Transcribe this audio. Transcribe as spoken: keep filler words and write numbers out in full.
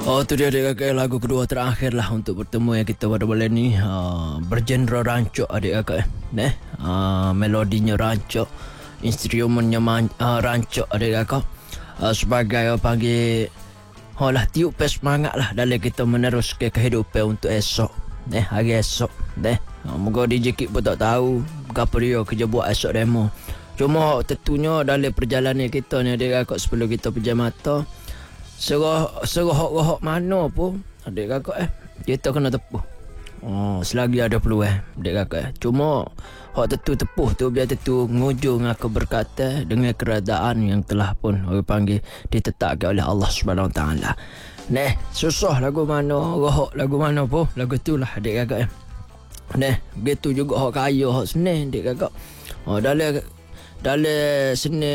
Oh, tu dia adik kakak, lagu kedua terakhir lah untuk bertemu yang kita pada bulan ni. Uh, bergenre rancak adik kakak. Neh, uh, melodinya rancak, instrumennya man, uh, rancak adik kakak. Uh, sebagai orang panggil, oh lah tiup pes semangat lah dalam kita meneruskan kehidupan untuk esok. Neh, hari esok. Neh, uh, moga D J Kip pun tak tahu apa dia kerja buat esok demo. Cuma tentunya dalam perjalanan kita ni adik kakak, sebelum kita pejam mata, Serah serah-serah mana pun adik kakak eh kita kena tepuh. Oh, selagi ada peluang adik kakak eh. Cuma hak tentu tepuh tu biar tentu ngujung aku berkata dengan keredaan yang telah pun orang panggil ditetapkan oleh Allah Subhanahu Wa Taala. Neh, susah lagu mana, rohok lagu mana pun, lagu itulah adik kakak eh. Neh, begitu juga hak kaya hak senang adik kakak. Oh, dalam dalam seni